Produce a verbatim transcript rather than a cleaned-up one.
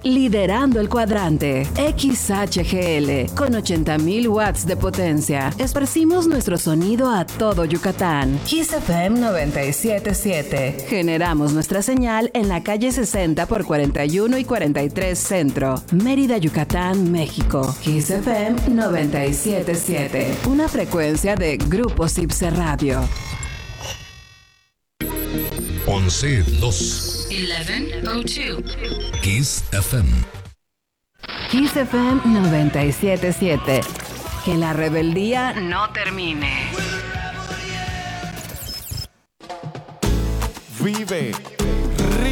liderando el cuadrante. X H G L, con ochenta mil watts de potencia. Esparcimos nuestro sonido a todo Yucatán. Kiss F M noventa y siete punto siete. Generamos nuestra señal en la calle sesenta por cuarenta y uno y cuarenta y tres Centro, Mérida, Yucatán, México. Kiss F M noventa y siete punto siete. Una frecuencia de Grupo Cipse Radio. once dos. once oh dos. Kiss F M. Kiss F M noventa y siete punto siete. Que la rebeldía no termine. Vive